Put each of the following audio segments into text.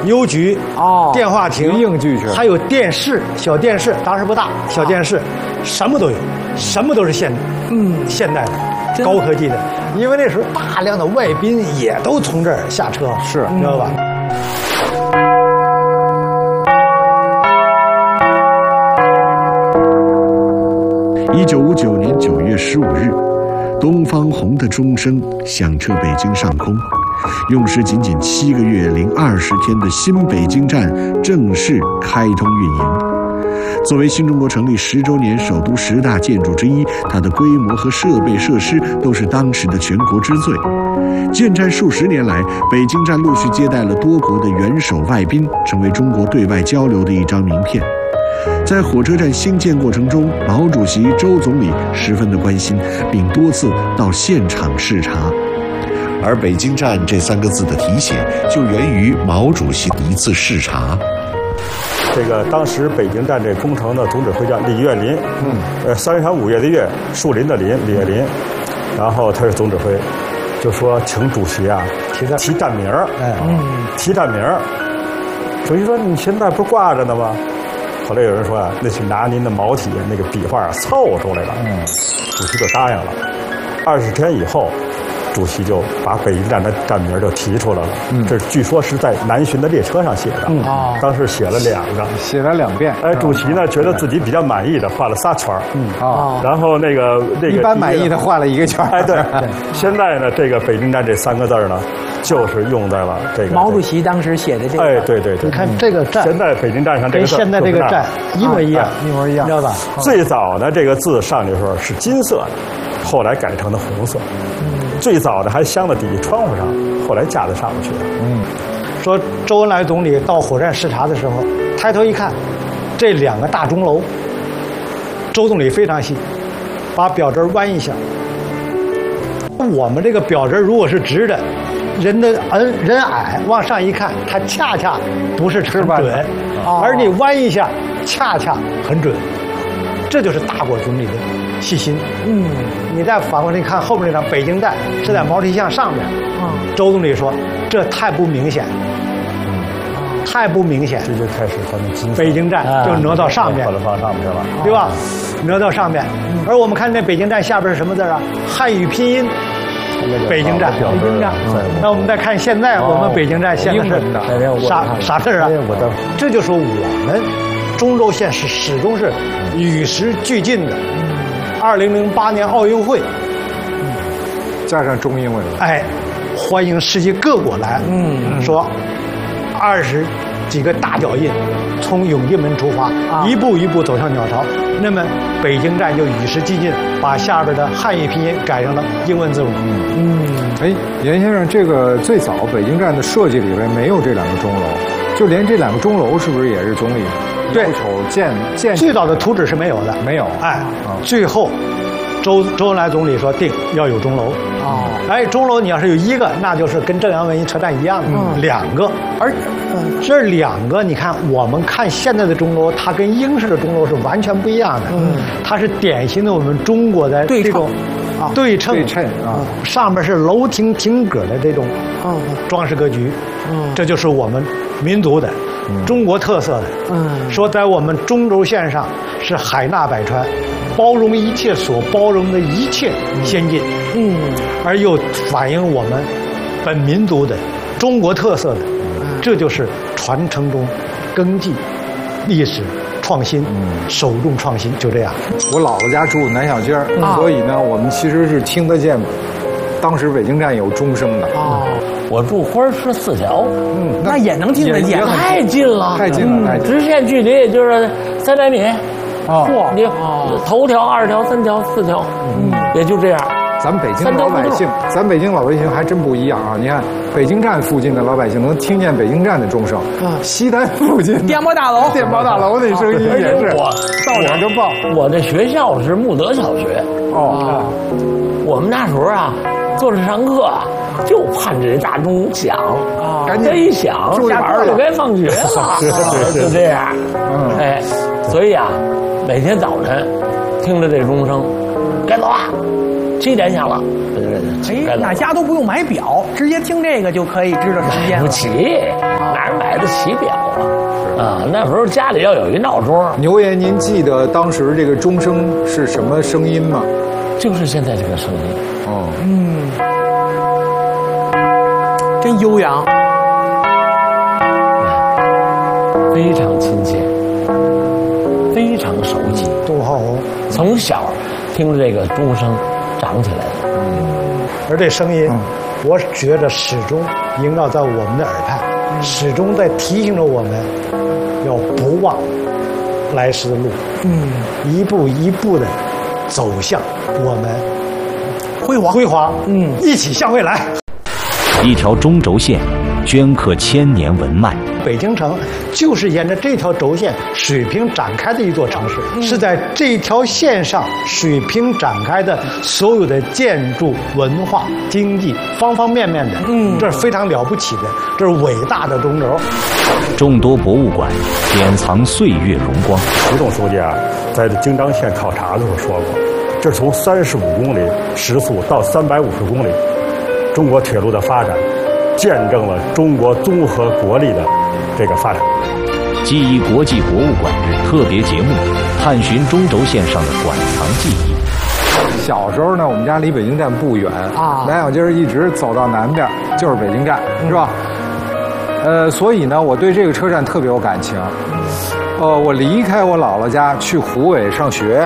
邮局电话亭应俱全， 还有电视，小电视，当时不大，小电视，什么都有，什么都是现代的，高科技的。因为那时候大量的外宾也都从这儿下车， 是， 你知道吧 ？1959年9月15日，东方红的钟声响彻北京上空，用时仅仅7个月零20天的新北京站正式开通运营。作为新中国成立10周年首都10大建筑之一，它的规模和设备设施都是当时的全国之最。建站数十年来，北京站陆续接待了多国的元首外宾，成为中国对外交流的一张名片。在火车站兴建过程中，毛主席、周总理十分的关心，并多次到现场视察。而北京站这3个字的题写，就源于毛主席的一次视察。 这个当时北京站这工程的总指挥叫李岳林，3月5月的岳，树林的林，李岳林，然后他是总指挥，就说请主席啊提站名儿，提站名儿。主席说你现在不是挂着呢吗？后来有人说啊，那是拿您的毛体那个笔画凑出来了，主席就答应了。20天以后，主席就把北京站的站名就提出来了。这据说是在南巡的列车上写的。当时写了2个， 写了2遍。 哎，主席呢觉得自己比较满意的画了3圈。然后那个一般满意的画了1个圈。 哎，对。现在呢，这个北京站这3个字呢，就是用在了这个毛主席当时写的这个。 哎，对。 你看这个站， 现在北京站上这个字跟现在这个站一模一样， 一模一样， 知道吧？ 最早呢，这个字上去的时候是金色的，后来改成了红色。最早的还镶到底下窗户上，后来架在上面去了。 说周恩来总理到火车站视察的时候，抬头一看，这2个大钟楼，周总理非常细，把表针弯一下。我们这个表针如果是直的，人矮往上一看，它恰恰不是很准，而你弯一下，恰恰很准。这就是大国总理的细心。你再反过来看后面这张北京站是在毛主席像上面。周总理说这太不明显，太不明显。 这就开始他们金北京站就挪到上面， 放上面去了， 对吧？挪到上面。而我们看这北京站下边是什么字啊？汉语拼音。北京站，北京站。那我们再看现在我们北京站现在是啥字啊？这就说我们中轴线是始终是与时俱进的。2008年奥运会， 加上中英文， 哎，欢迎世界各国来，说20几个大脚印从永定门出发，一步一步走向鸟巢。那么北京站就与时俱进，把下边的汉语拼音改成了英文字母。 哎，严先生，这个最早北京站的设计里边没有这2个钟楼，就连这2个钟楼是不是也是总理要求建？ 最早的图纸是没有的， 没有。 哎，最后周恩来总理说定要有钟楼。哎，钟楼你要是有1个，那就是跟正阳文艺车站一样的，2个。而这2个，你看我们看现在的钟楼，它跟英式的钟楼是完全不一样的。它是典型的我们中国的这种对称上面是楼亭亭阁的这种装饰格局。这就是我们民族的中国特色的。说在我们中轴线上是海纳百川，包容一切所包容的一切先进。而又反映我们本民族的中国特色的，这就是传承中根记历史创新，首重创新，就这样。 我姥姥家住南小街儿，所以呢，我们其实是听得见当时北京站有钟声的。 我住花市4条，那也能听得见，太近了， 太近了， 直线距离也就是300米。你头条、2条、3条、4条，也就这样。 咱们北京老百姓，还真不一样啊！你看，北京站附近的老百姓能听见北京站的钟声，西单附近电报大楼那声音也是，到哪就报。 我的学校是慕德小学。我们那时候啊，坐着上课啊，就盼着这大钟响赶紧一响，下班就该放学了，就这样。哎，所以啊，每天早晨听着这钟声，该走啊。 7点响了， 哎，哪家都不用买表，直接听这个就可以知道时间了。 买不起，哪儿买得起表啊？那时候家里要有一闹钟。 牛爷，您记得当时这个钟声是什么声音吗？ 就是现在这个声音。 哦， 真悠扬， 非常亲切，非常熟悉。 杜浩宏从小听着这个钟声长起来的， 而这声音，我觉得始终萦绕在我们的耳畔，始终在提醒着我们，要不忘来时的路，一步一步的走向我们辉煌，一起向未来。 一条中轴线，镌刻千年文脉。 北京城就是沿着这条轴线水平展开的一座城市，是在这条线上水平展开的所有的建筑、文化、经济方方面面的，这是非常了不起的，这是伟大的中轴。 众多博物馆典藏岁月荣光。 徐总书记啊，在京张线考察的时候说过，这是从35公里时速到350公里，中国铁路的发展，见证了中国综合国力的这个发展。 记忆国际博物馆日特别节目，探寻中轴线上的馆藏记忆。 小时候呢，我们家离北京站不远啊，南小街一直走到南边就是北京站，是吧？所以呢，我对这个车站特别有感情。我离开我姥姥家去湖北上学，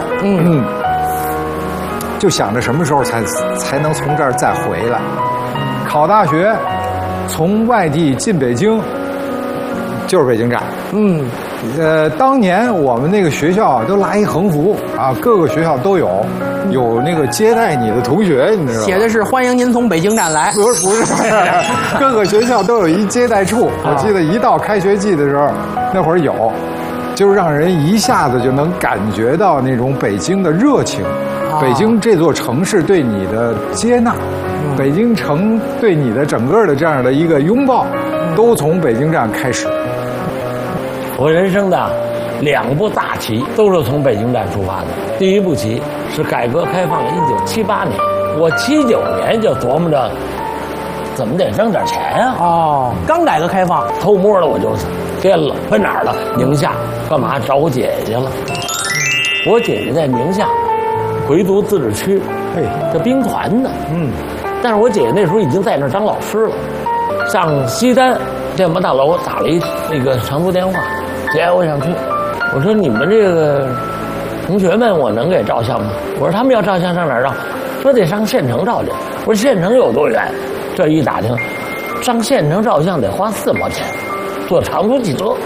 就想着什么时候才能从这儿再回来。考大学，从外地进北京，就是北京站。当年我们那个学校都拉一横幅啊，各个学校都有那个接待你的同学，你知道吗？ 写的是欢迎您从北京站来。 不是，各个学校都有一接待处。我记得一到开学季的时候，那会儿有，就是让人一下子就能感觉到那种北京的热情，北京这座城市对你的接纳，北京城对你的整个的这样的一个拥抱，都从北京站开始。 我人生的2步大棋都是从北京站出发的。第一步棋是改革开放1978年，我79年就琢磨着怎么得挣点钱啊。 刚改革开放， 偷摸的我就颠了，奔哪儿了？宁夏，干嘛？找我姐姐了。我姐姐在宁夏回族自治区，这兵团呢。但是我姐姐那时候已经在那儿当老师了。上西单电报大楼打了那个长途电话，姐，我想去。我说你们这个同学们，我能给照相吗？我说他们要照相上哪儿照？说得上县城照去。我说县城有多远？这一打听，上县城照相得花4毛钱，坐长途汽车。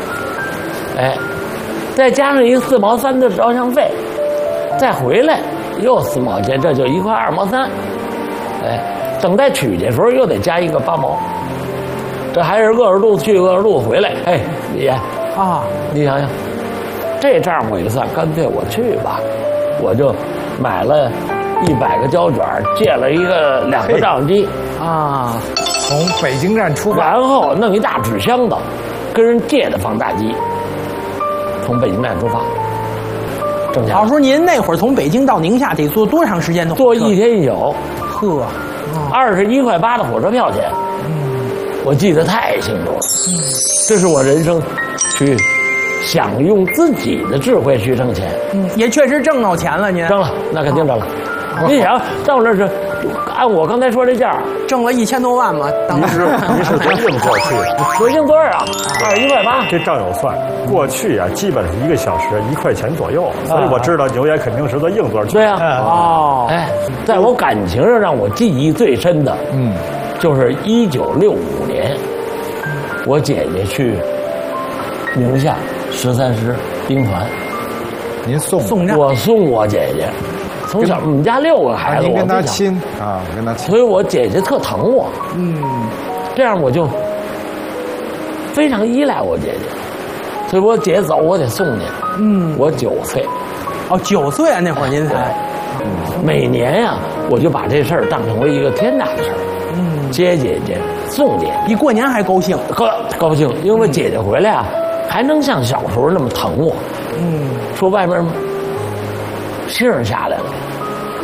再加上一4毛3的照相费，再回来又4毛钱，这就1块2毛3。等待取去的时候又得加一个8毛。这还是鄂尔多去鄂尔多回来。李岩你想想，这账我一算，干脆我去吧，我就买了100个胶卷，借了2个照相机从北京站出发， 然后弄一大纸箱子，跟人借的放大机，从北京站出发。挣钱。 老叔，您那会儿从北京到宁夏得坐多长时间的火车？ 坐1天1宿。21块8的火车票钱。我记得太清楚了。这是我人生去想用自己的智慧去挣钱。 也确实挣到钱了，您挣了，那肯定挣了。你想到那是按我刚才说这价， 挣了1000多万嘛？当时您是多硬座去的？ 多硬座啊，21块8。 这账有算，过去啊，基本是1个小时1块钱左右，所以我知道牛爷肯定是坐硬座去。 对啊，在我感情上让我记忆最深的，就是1965年，我姐姐去宁夏13师兵团， 您送站， 我送我姐姐。从小我们家6个孩子， 您跟他亲啊，跟他亲， 所以我姐姐特疼我。这样我就非常依赖我姐姐，所以我姐走我得送去。我9岁。 9岁啊，那会儿您才。 每年呀，我就把这事儿当成为一个天大的事儿。接姐姐，送姐姐， 比过年还高兴， 高兴，因为姐姐回来啊，还能像小时候那么疼我。说外面信儿下来了，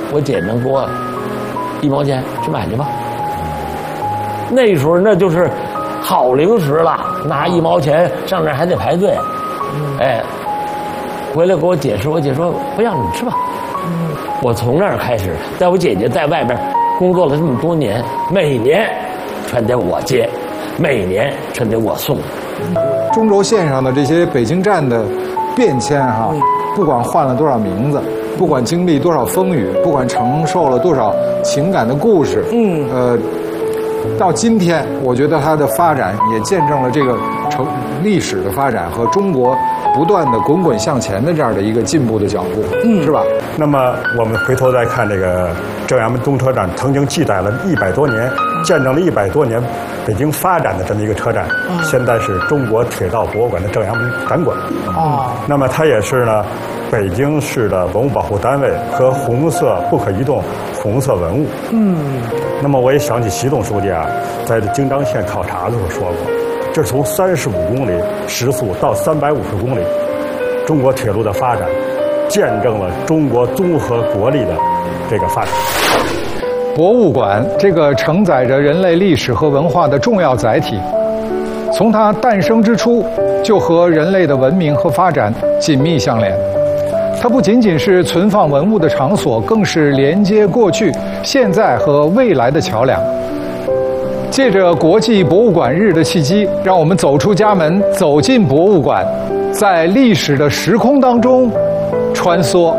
我姐能给我1毛钱去买去吧。那时候那就是好零食了，拿1毛钱上那儿还得排队。哎，回来给我解释，我姐说不要你吃吧。我从那儿开始，在我姐姐在外边工作了这么多年，每年全得我接，每年全得我送。 中轴线上的这些北京站的变迁哈，不管换了多少名字，不管经历多少风雨，不管承受了多少情感的故事，到今天，我觉得它的发展也见证了这个历史的发展和中国不断的滚滚向前的这样的一个进步的脚步，是吧？ 那么我们回头再看这个正阳门东车站，曾经记载了100多年，见证了100多年北京发展的这么一个车站，现在是中国铁道博物馆的正阳门展馆。那么它也是呢，北京市的文物保护单位和红色不可移动红色文物。那么我也想起习总书记啊，在京张线考察的时候说过，这是从35公里时速到350公里，中国铁路的发展，见证了中国综合国力的这个发展。 博物馆这个承载着人类历史和文化的重要载体，从它诞生之初就和人类的文明和发展紧密相连。它不仅仅是存放文物的场所，更是连接过去、现在和未来的桥梁。借着国际博物馆日的契机，让我们走出家门，走进博物馆，在历史的时空当中穿梭。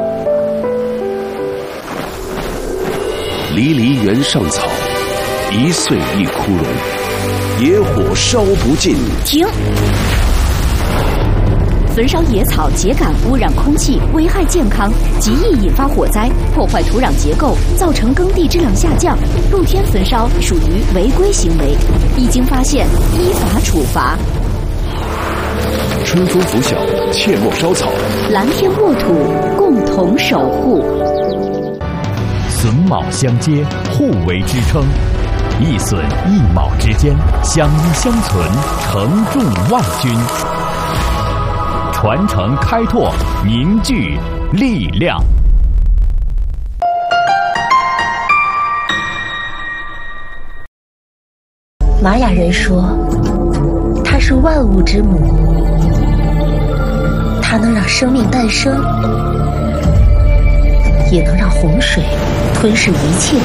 离离原上草，一岁一枯荣。野火烧不尽。 停！焚烧野草秸秆污染空气，危害健康，极易引发火灾，破坏土壤结构，造成耕地质量下降。露天焚烧属于违规行为，一经发现依法处罚。 春风拂晓，切莫烧草。 蓝天沃土，共同守护。 榫卯相接，互为支撑，一榫一卯之间，相依相存，承重万钧。传承开拓，凝聚力量。 玛雅人说，它是万物之母，它能让生命诞生，也能让洪水吞噬一切。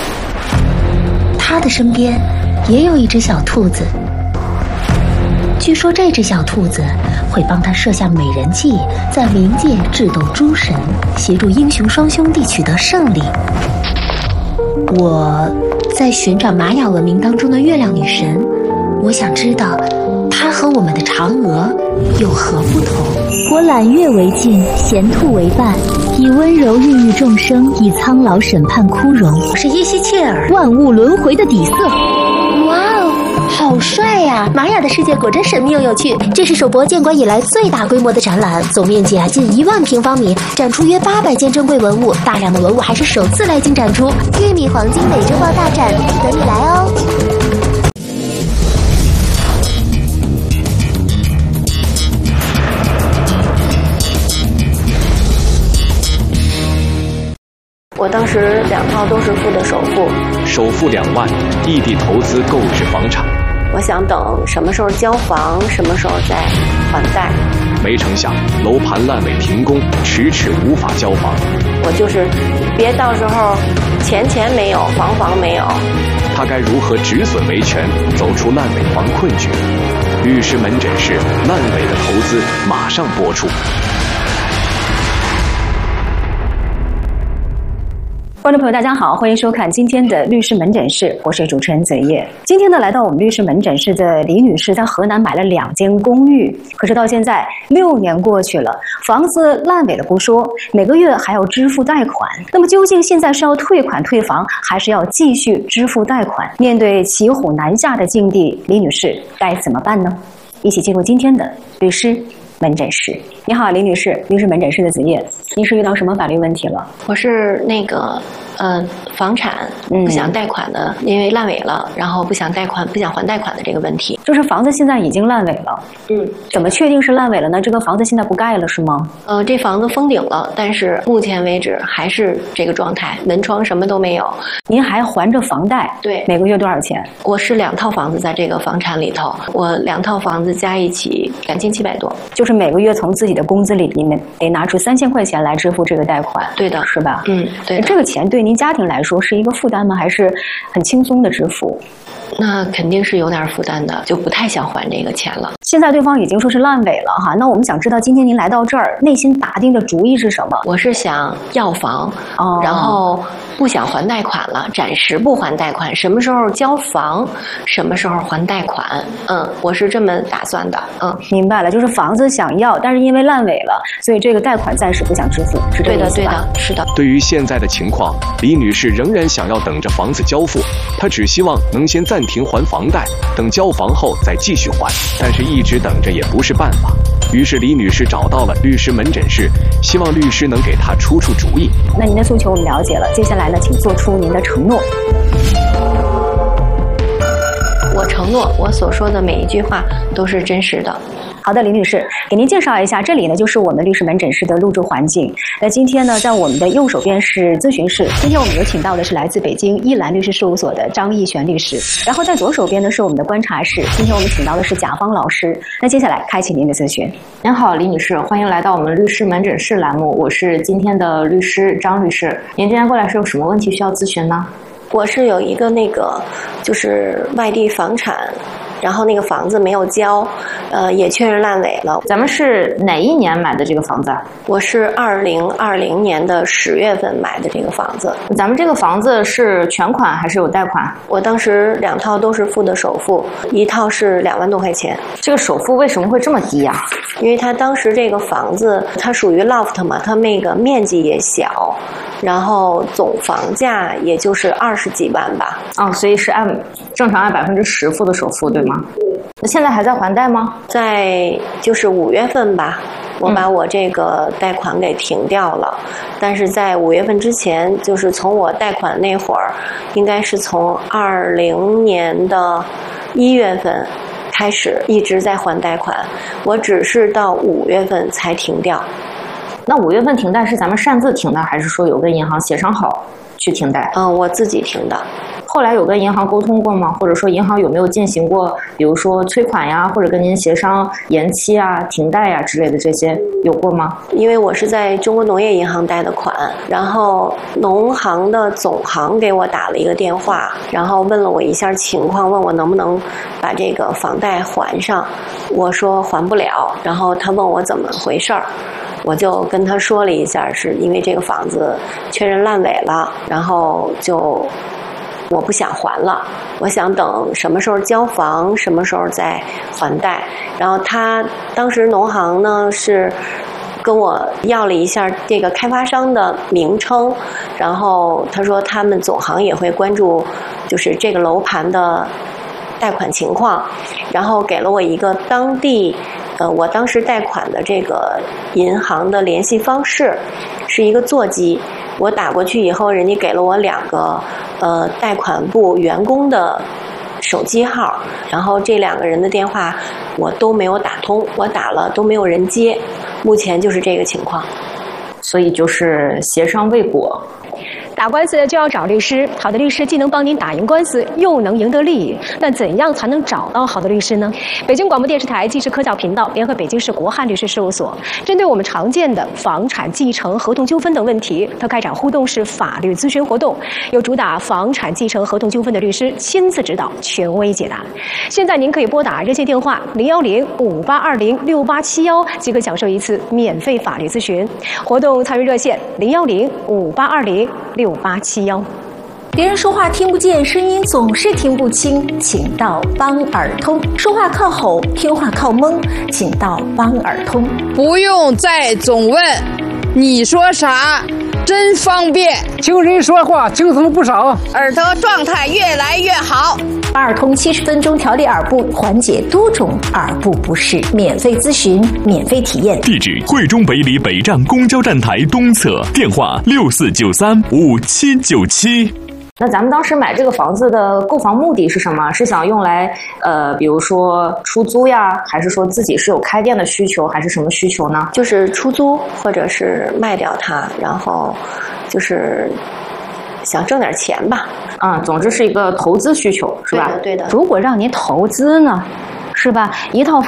它的身边也有一只小兔子，据说这只小兔子会帮他设下美人计，在冥界智斗诸神，协助英雄双兄弟取得胜利。我在寻找玛雅文明当中的月亮女神，我想知道她和我们的嫦娥有何不同。 我揽月为镜，衔兔为伴，以温柔孕育众生，以苍老审判枯荣。 我是耶西切尔， 万物轮回的底色。 哇哦，好帅呀！玛雅的世界果真神秘又有趣。这是首博建馆以来最大规模的展览，总面积近1万平方米，展出约800件珍贵文物，大量的文物还是首次来京展出。玉米黄金美洲豹大展，等你来哦！ 我当时2套都是付的首付， 首付2万，异地投资购置房产。 我想等什么时候交房，什么时候再还贷。 没成想楼盘烂尾停工，迟迟无法交房。 我就是别到时候钱没有，房没有。 他该如何止损维权，走出烂尾房困局？律师门诊室烂尾的投资马上播出。 观众朋友大家好，欢迎收看今天的律师门诊室，我是主持人嘴叶。今天呢，来到我们律师门诊室的李女士在河南买了2间公寓，可是到现在6年过去了，房子烂尾了不说，每个月还要支付贷款。那么究竟现在是要退款退房，还是要继续支付贷款？面对骑虎难下的境地，李女士该怎么办呢？一起进入今天的律师门诊室。你好，李女士，律师门诊室的子叶，您是遇到什么法律问题了？ 我是那个房产不想贷款的，因为烂尾了，然后不想贷款、不想还贷款的这个问题。 就是房子现在已经烂尾了。怎么确定是烂尾了呢？这个房子现在不盖了是吗？ 这房子封顶了，但是目前为止还是这个状态，门窗什么都没有。 您还还着房贷？ 对， 每个月多少钱？ 我是2套房子在这个房产里头，我2套房子加一起2700多， 就是每个月从自己的工资里面得拿出3000块钱来支付这个贷款。 对的， 是吧？ 对的。 这个钱对您家庭来说是一个负担吗？还是很轻松的支付？ 那肯定是有点负担的，就不太想还这个钱了。 现在对方已经说是烂尾了哈，那我们想知道今天您来到这儿，内心打定的主意是什么？ 我是想要房，然后不想还贷款了，暂时不还贷款，什么时候交房，什么时候还贷款。我是这么打算的。 明白了，就是房子想要，但是因为烂尾了，所以这个贷款暂时不想支付，是这个意思吧？ 对的，是的。 对于现在的情况，李女士仍然想要等着房子交付，她只希望能先暂停还房贷，等交房后再继续还，但是一直等着也不是办法。于是李女士找到了律师门诊室，希望律师能给她出主意。 那您的诉求我们了解了，接下来呢，请做出您的承诺。 我承诺，我所说的每一句话都是真实的。 好的，李女士，给您介绍一下，这里呢就是我们律师门诊室的录制环境。那今天呢，在我们的右手边是咨询室，今天我们有请到的是来自北京一兰律师事务所的张义璇律师，然后在左手边呢是我们的观察室，今天我们请到的是甲方老师。那接下来开启您的咨询。 您好，李女士，欢迎来到我们律师门诊室栏目，我是今天的律师张律师。您今天过来是有什么问题需要咨询呢？ 我是有一个就是外地房产，然后那个房子没有交，也确认烂尾了。 咱们是哪一年买的这个房子？ 我是2020年的10月份买的这个房子。 咱们这个房子是全款还是有贷款？ 我当时2套都是付的首付，1套是2万多块钱。 这个首付为什么会这么低呀？ 因为它当时这个房子它属于 loft 嘛，它那个面积也小，然后总房价也就是20几万吧。 所以是正常按10%付的首付，对吗？那现在还在还贷吗？ 在就是5月份吧，我把我这个贷款给停掉了。但是在5月份之前，就是从我贷款那会儿，应该是从20年的1月份开始一直在还贷款，我只是到5月份才停掉。 那5月份停贷是咱们擅自停的，还是说有跟银行协商好去停贷？ 我自己停的。 后来有跟银行沟通过吗？或者说银行有没有进行过，比如说催款呀，或者跟您协商延期啊、停贷呀之类的，这些有过吗？ 因为我是在中国农业银行贷的款，然后农行的总行给我打了一个电话，然后问了我一下情况，问我能不能把这个房贷还上。我说还不了，然后他问我怎么回事儿。我就跟他说了一下，是因为这个房子确认烂尾了，然后我不想还了，我想等什么时候交房，什么时候再还贷。然后他当时农行呢是跟我要了一下这个开发商的名称，然后他说他们总行也会关注就是这个楼盘的贷款情况，然后给了我一个当地我当时贷款的这个银行的联系方式，是一个座机。我打过去以后，人家给了我2个贷款部员工的手机号，然后这2个人的电话我都没有打通，我打了都没有人接，目前就是这个情况。 所以就是协商未果。 打官司就要找律师，好的律师既能帮您打赢官司，又能赢得利益。但怎样才能找到好的律师呢？北京广播电视台纪实科教频道联合北京市国汉律师事务所，针对我们常见的房产继承、合同纠纷等问题，它开展互动式法律咨询活动，由主打房产继承、合同纠纷的律师亲自指导，权威解答。现在您可以拨打热线电话010-5820-6871，即可享受一次免费法律咨询。活动参与热线010-5820-6871。 别人说话听不见，声音总是听不清，请到帮耳通。说话靠吼，听话靠蒙，请到帮耳通。 不用再总问你说啥，真方便。 听人说话轻松不少， 耳朵状态越来越好。 巴尔通70分钟调理耳部，缓解多种耳部不适，免费咨询，免费体验。 地址：惠中北里北站公交站台东侧，电话64935797。 那咱们当时买这个房子的购房目的是什么？是想用来比如说出租呀，还是说自己是有开店的需求，还是什么需求呢？ 就是出租，或者是卖掉它，然后就是想挣点钱吧。 总之是一个投资需求，是吧？ 对的。 如果让你投资呢？是吧？一套